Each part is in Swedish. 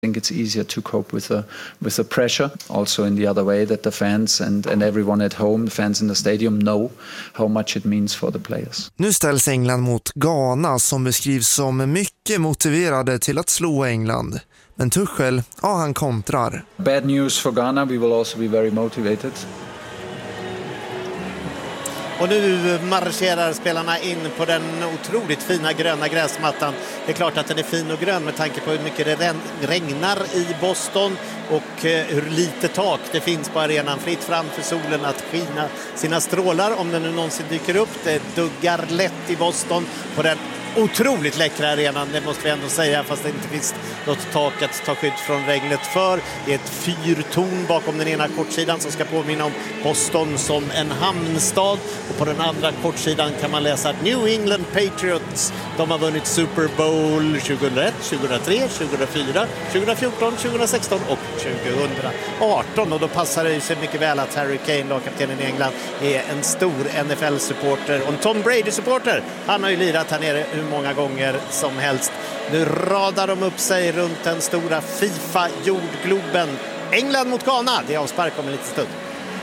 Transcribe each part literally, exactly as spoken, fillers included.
I think it's easier to cope with the with the pressure. Also in the other way that the fans and, and everyone at home, the fans in the stadium know how much it means for the players. Nu ställs England mot Ghana som beskrivs som mycket motiverade till att slå England. Men Tuchel, ja han kontrar. Bad news for Ghana, we will also be very motivated. Och nu marscherar spelarna in på den otroligt fina gröna gräsmattan. Det är klart att den är fin och grön med tanke på hur mycket det regnar i Boston och hur lite tak det finns på arenan. Fritt fram för solen att skina sina strålar om den nu någonsin dyker upp. Det duggar lätt i Boston på den otroligt läckra arenan, det måste vi ändå säga, fast det inte finns något tak att ta skydd från regnet för. Det är ett fyrtorn bakom den ena kortsidan som ska påminna om Boston som en hamnstad, och på den andra kortsidan kan man läsa att New England Patriots, de har vunnit Super Bowl tjugohundraett, tjugohundratre, tjugohundrafyra, tjugohundrafjorton, tjugohundrasexton och tjugohundraarton, och då passar det sig mycket väl att Harry Kane, lagkaptenen i England, är en stor N F L-supporter och en Tom Brady-supporter. Han har ju lirat här nere hur många gånger som helst. Nu radar de upp sig runt den stora FIFA-jordgloben. England mot Ghana, det är avspark om en liten stund.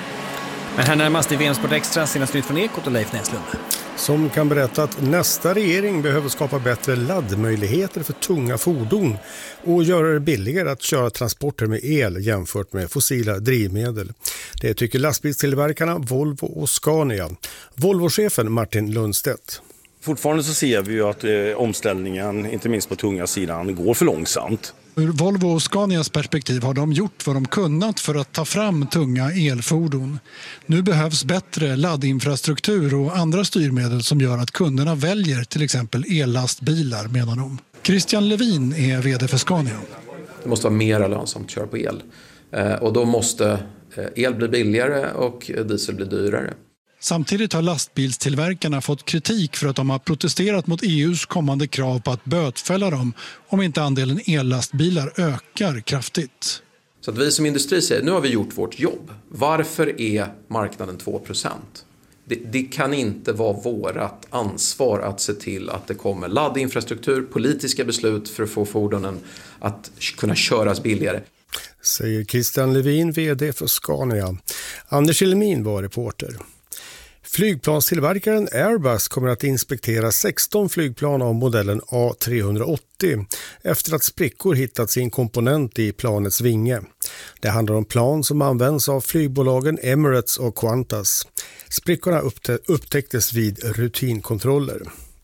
Men här närmast i V M Sport Extra, senaste nytt från Ekot och Leif Näslund. Som kan berätta att nästa regering behöver skapa bättre laddmöjligheter för tunga fordon och göra det billigare att köra transporter med el jämfört med fossila drivmedel. Det tycker lastbilstillverkarna Volvo och Scania. Volvo-chefen Martin Lundstedt. Fortfarande så ser vi ju att eh, omställningen, inte minst på tunga sidan, går för långsamt. Ur Volvo och Scanias perspektiv har de gjort vad de kunnat för att ta fram tunga elfordon. Nu behövs bättre laddinfrastruktur och andra styrmedel som gör att kunderna väljer till exempel ellastbilar, menar de. Christian Levin är vd för Scania. Det måste vara mer lönsamt att köra på el. Eh, och då måste el bli billigare och diesel bli dyrare. Samtidigt har lastbilstillverkarna fått kritik för att de har protesterat mot E U:s kommande krav på att bötfälla dem om inte andelen ellastbilar ökar kraftigt. Så att vi som industri säger, nu har vi gjort vårt jobb. Varför är marknaden två procent? Det, det kan inte vara vårt ansvar att se till att det kommer laddinfrastruktur, politiska beslut för att få fordonen att kunna köras billigare. Säger Christian Levin, vd för Scania. Anders Elmin var reporter. Flygplanstillverkaren Airbus kommer att inspektera sexton flygplan av modellen A tre åttio efter att sprickor hittats i en komponent i planets vinge. Det handlar om plan som används av flygbolagen Emirates och Qantas. Sprickorna upptäcktes vid rutinkontroller.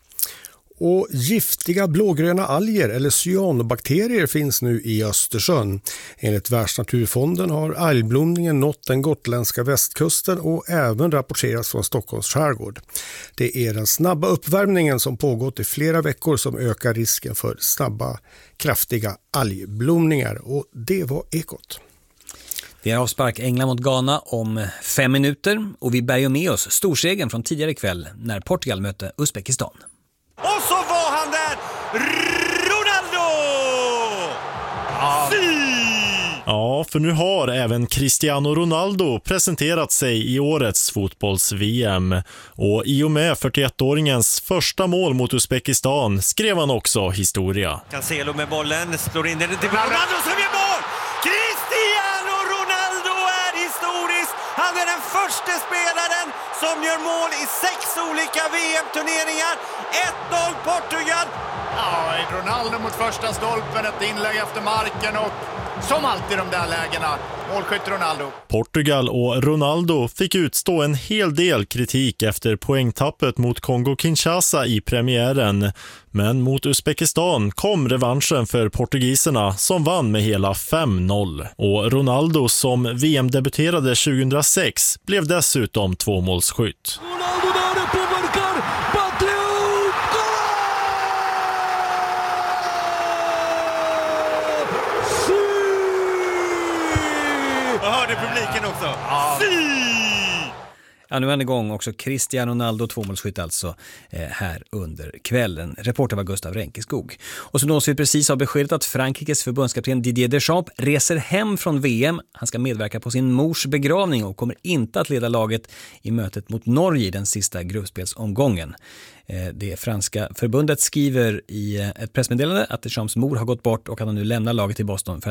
Och giftiga blågröna alger eller cyanobakterier finns nu i Östersjön. Enligt Världsnaturfonden har algblomningen nått den gotländska västkusten och även rapporteras från Stockholms skärgård. Det är den snabba uppvärmningen som pågått i flera veckor som ökar risken för snabba, kraftiga algblomningar. Och det var Ekot. Det är avspark England mot Ghana om fem minuter och vi bär ju med oss storsegen från tidigare kväll när Portugal mötte Uzbekistan. Och så var han där! Ronaldo! Ja. ja, för nu har även Cristiano Ronaldo presenterat sig i årets fotbolls-V M. Och i och med fyrtioettåringens första mål mot Uzbekistan skrev han också historia. Cancelo med bollen, slår in den till Ronaldo som gör mål! Cristiano Ronaldo är historisk! Han är den första spelaren som gör mål i sex olika V M-turneringar. ett noll Portugal. Ja, Ronaldo mot första stolpen, ett inlägg efter marken och som alltid de där lägena, målskytt Ronaldo. Portugal och Ronaldo fick utstå en hel del kritik efter poängtappet mot Kongo-Kinshasa i premiären. Men mot Uzbekistan kom revanschen för portugiserna som vann med hela fem noll. Och Ronaldo som V M-debuterade tjugohundrasex blev dessutom tvåmålsskytt. Ronaldo där uppe och verkar, Patriot! Jag hörde publiken också. Ja. Ja, nu är han igång också. Cristiano Ronaldo, tvåmålsskytt alltså eh, här under kvällen. Reporter var Gustav Ränkeskog. Och så nås vi precis av beskedet att Frankrikes förbundskapten Didier Deschamps reser hem från V M. Han ska medverka på sin mors begravning och kommer inte att leda laget i mötet mot Norge i den sista gruppspelsomgången. Eh, det franska förbundet skriver i ett pressmeddelande att Deschamps mor har gått bort och att han nu lämnar laget i Boston för